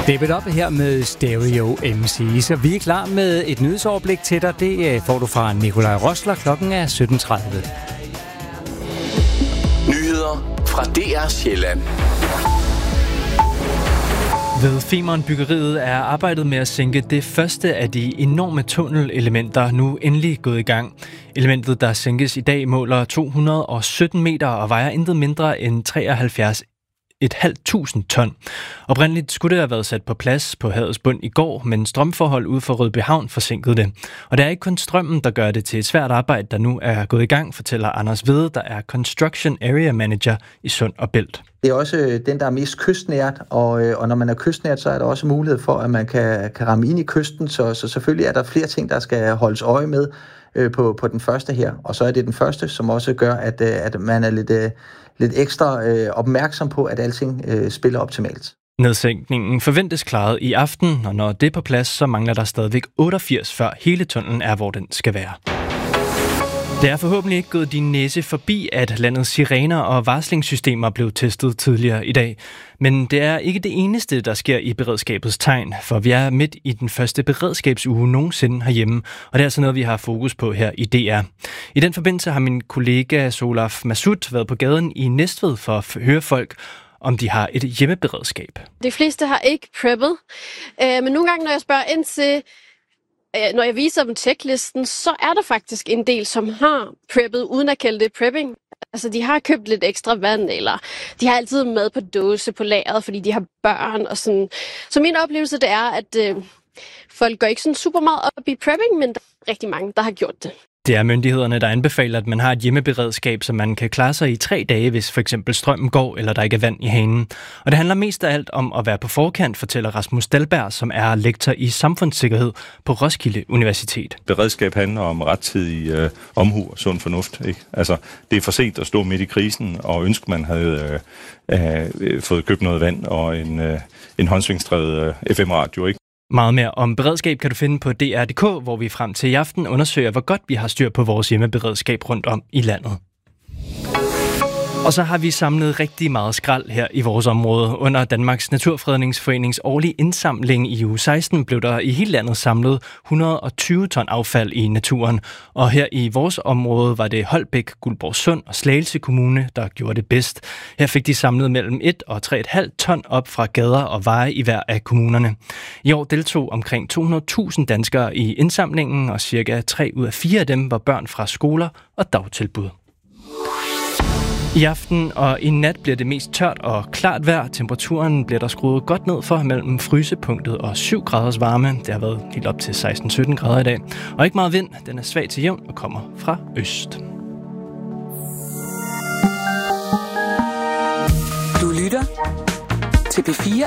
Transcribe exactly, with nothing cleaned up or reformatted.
Step it up her med Stereo M C. Så vi er klar med et nyhedsoverblik til dig. Det får du fra Nikolaj Rosler. Klokken er sytten tredive. Nyheder fra D R Sjælland. Ved Femern-byggeriet er arbejdet med at sænke det første af de enorme tunnelelementer nu endelig gået i gang. Elementet, der sænkes i dag, måler to hundrede og sytten meter og vejer intet mindre end treoghalvfjerds et halvt tusind ton. Oprindeligt skulle det have været sat på plads på havets bund i går, men strømforhold ude for Rødbyhavn forsinkede det. Og det er ikke kun strømmen, der gør det til et svært arbejde, der nu er gået i gang, fortæller Anders Vedde, der er Construction Area Manager i Sund og Bælt. Det er også den, der er mest kystnært, og, og når man er kystnært, så er der også mulighed for, at man kan, kan ramme ind i kysten, så, så selvfølgelig er der flere ting, der skal holdes øje med øh, på, på den første her. Og så er det den første, som også gør, at, at man er lidt, øh, lidt ekstra øh, opmærksom på, at alting øh, spiller optimalt. Nedsænkningen forventes klaret i aften, og når det er på plads, så mangler der stadigvæk otteogfirs, før hele tunnelen er, hvor den skal være. Det er forhåbentlig ikke gået din næse forbi, at landets sirener og varslingssystemer blev testet tidligere i dag. Men det er ikke det eneste, der sker i beredskabets tegn, for vi er midt i den første beredskabsuge nogensinde herhjemme, og det er altså noget, vi har fokus på her i D R. I den forbindelse har min kollega Solaf Masud været på gaden i Næstved for at høre folk, om de har et hjemmeberedskab. De fleste har ikke preppet, øh, men nogle gange, når jeg spørger ind til, øh, når jeg viser dem checklisten, så er der faktisk en del, som har preppet, uden at kalde det prepping. Altså, de har købt lidt ekstra vand, eller de har altid mad på dåse på lageret, fordi de har børn og sådan. Så min oplevelse, det er, at øh, folk går ikke sådan super meget op i prepping, men der er rigtig mange, der har gjort det. Det er myndighederne, der anbefaler, at man har et hjemmeberedskab, så man kan klare sig i tre dage, hvis for eksempel strømmen går, eller der ikke er vand i hanen. Og det handler mest af alt om at være på forkant, fortæller Rasmus Dahlberg, som er lektor i samfundssikkerhed på Roskilde Universitet. Beredskab handler om rettidig øh, omhu og sund fornuft. Ikke? Altså, det er for sent at stå midt i krisen og ønske, man havde øh, øh, fået købt noget vand og en, øh, en håndsvingsdrevet øh, F M-radio, ikke? Meget mere om beredskab kan du finde på D R punktum d k, hvor vi frem til i aften undersøger, hvor godt vi har styr på vores hjemmeberedskab rundt om i landet. Og så har vi samlet rigtig meget skrald her i vores område. Under Danmarks Naturfredningsforenings årlige indsamling i uge seksten blev der i hele landet samlet et hundrede og tyve ton affald i naturen. Og her i vores område var det Holbæk, Guldborgsund og Slagelse Kommune, der gjorde det bedst. Her fik de samlet mellem et og tre komma fem ton op fra gader og veje i hver af kommunerne. I år deltog omkring to hundrede tusind danskere i indsamlingen, og cirka tre ud af fire af dem var børn fra skoler og dagtilbud. I aften og i nat bliver det mest tørt og klart vejr. Temperaturen bliver der skruet godt ned for mellem frysepunktet og syv graders varme. Det har været helt op til seksten sytten grader i dag. Og ikke meget vind. Den er svag til jævn og kommer fra øst. Du lytter til P fire.